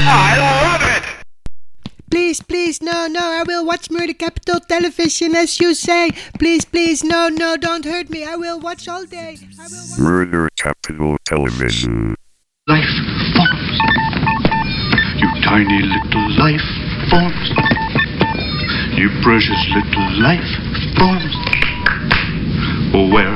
I love it! Please, please, no, I will watch Murder Capital Television as you say. Please, please, no, don't hurt me. I will watch all day. Murder Capital Television. Life forms. You tiny little life forms. You precious little life forms. Oh, where